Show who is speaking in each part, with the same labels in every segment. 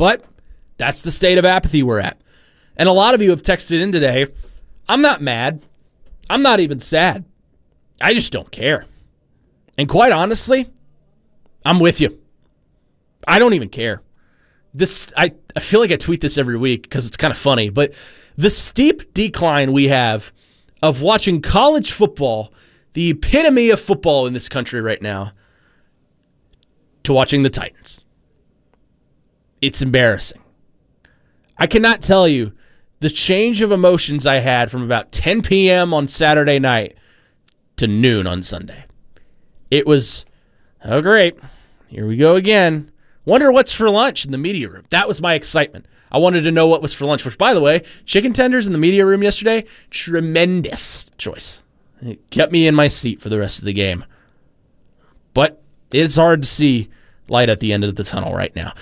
Speaker 1: But that's the state of apathy we're at. And a lot of you have texted in today. I'm not mad. I'm not even sad. I just don't care. And quite honestly, I'm with you. I don't even care. I feel like I tweet this every week because it's kind of funny, but the steep decline we have of watching college football, the epitome of football in this country right now, to watching the Titans. It's embarrassing. I cannot tell you the change of emotions I had from about 10 p.m. on Saturday night to noon on Sunday. It was, oh great, here we go again. Wonder what's for lunch in the media room. That was my excitement. I wanted to know what was for lunch, which, by the way, chicken tenders in the media room yesterday, tremendous choice. It kept me in my seat for the rest of the game. But it's hard to see light at the end of the tunnel right now.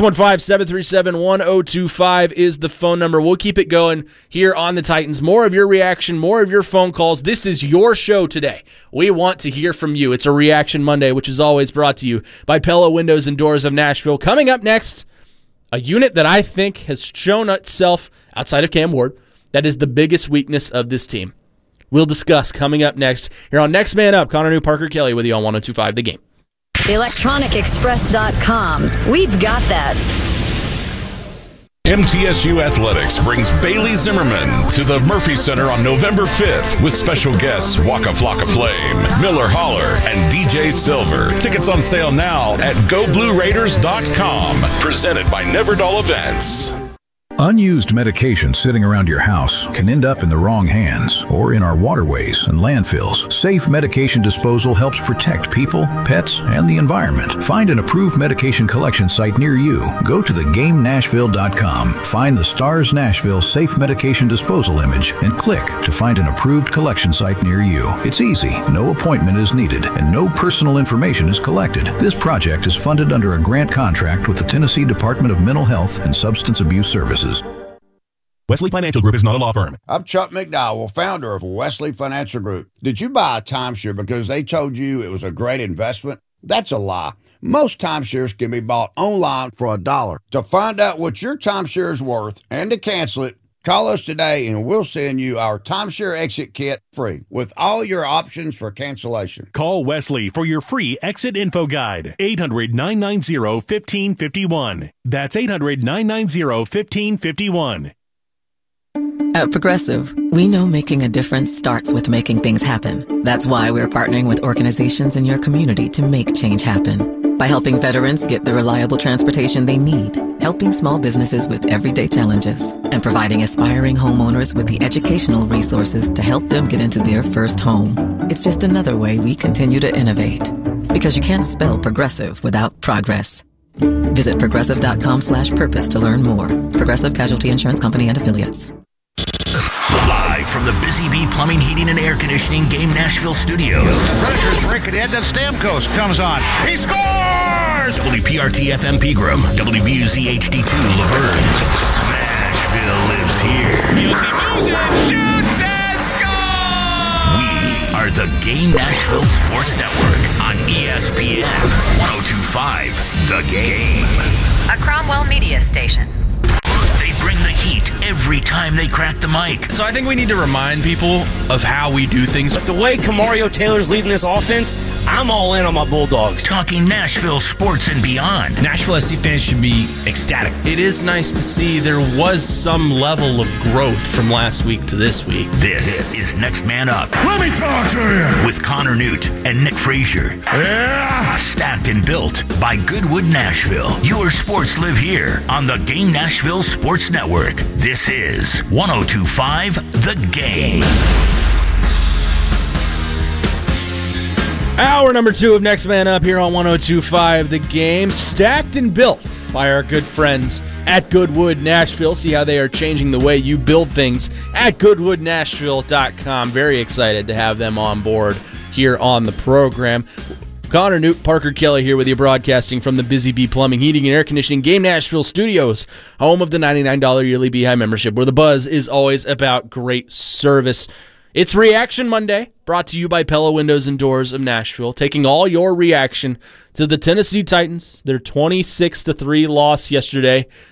Speaker 1: 615-737-1025 is the phone number. We'll keep it going here on the Titans. More of your reaction, more of your phone calls. This is your show today. We want to hear from you. It's a Reaction Monday, which is always brought to you by Pella Windows and Doors of Nashville. Coming up next, a unit that I think has shown itself, outside of Cam Ward, that is the biggest weakness of this team. We'll discuss coming up next here on Next Man Up. Connor New, Parker Kelly with you on 102.5 The Game.
Speaker 2: ElectronicExpress.com. We've got that.
Speaker 3: MTSU Athletics brings Bailey Zimmerman to the Murphy Center on November 5th with special guests Waka Flocka Flame, Miller Holler, and DJ Silver. Tickets on sale now at GoBlueRaiders.com. Presented by Neverdall Events.
Speaker 4: Unused medication sitting around your house can end up in the wrong hands or in our waterways and landfills. Safe medication disposal helps protect people, pets, and the environment. Find an approved medication collection site near you. Go to thegamenashville.com, find the STARS Nashville Safe Medication Disposal image, and click to find an approved collection site near you. It's easy, no appointment is needed, and no personal information is collected. This project is funded under a grant contract with the Tennessee Department of Mental Health and Substance Abuse Services.
Speaker 5: Wesley Financial Group is not a law firm.
Speaker 6: I'm Chuck McDowell, founder of Wesley Financial Group. Did you buy a timeshare because they told you it was a great investment? That's a lie. Most timeshares can be bought online for $1. To find out what your timeshare is worth and to cancel it, call us today and we'll send you our timeshare exit kit free with all your options for cancellation.
Speaker 5: Call Wesley for your free exit info guide. 800-990-1551. That's 800-990-1551.
Speaker 7: At Progressive, we know making a difference starts with making things happen. That's why we're partnering with organizations in your community to make change happen. By helping veterans get the reliable transportation they need, helping small businesses with everyday challenges, and providing aspiring homeowners with the educational resources to help them get into their first home. It's just another way we continue to innovate. Because you can't spell progressive without progress. Visit progressive.com/purpose to learn more. Progressive Casualty Insurance Company and Affiliates.
Speaker 8: Live from the Busy Bee Plumbing, Heating, and Air Conditioning Game Nashville studios.
Speaker 9: Predators break it ahead, then Stamkos comes on. He scores!
Speaker 8: WPRT-FM Pegram, WBUZ HD2 Laverne. Smashville lives here.
Speaker 10: Music shoots and scores!
Speaker 8: We are the Game Nashville Sports Network on ESPN 102.5 The Game.
Speaker 2: A Cromwell media station.
Speaker 8: They bring the heat every time they crack the mic.
Speaker 1: So I think we need to remind people of how we do things.
Speaker 11: The way Kamario Taylor's leading this offense, I'm all in on my Bulldogs.
Speaker 8: Talking Nashville sports and beyond.
Speaker 1: Nashville SC fans should be ecstatic. It is nice to see there was some level of growth from last week to this week.
Speaker 8: This is Next Man Up.
Speaker 9: Let me talk to you.
Speaker 8: With Connor Newt and Nick Frazier.
Speaker 9: Yeah.
Speaker 8: Stacked and built by Goodwood Nashville. Your sports live here on the Game Nashville Sports Network. This is 102.5 The Game.
Speaker 1: Hour number 2 of Next Man Up here on 102.5 The Game. Stacked and built by our good friends at Goodwood Nashville. See how they are changing the way you build things at GoodwoodNashville.com. Very excited to have them on board here on the program. Connor Newt, Parker Kelly here with you, broadcasting from the Busy Bee Plumbing, Heating, and Air Conditioning Game Nashville Studios, home of the $99 yearly Beehive membership, where the buzz is always about great service. It's Reaction Monday, brought to you by Pella Windows and Doors of Nashville, taking all your reaction to the Tennessee Titans, their 26-3 loss yesterday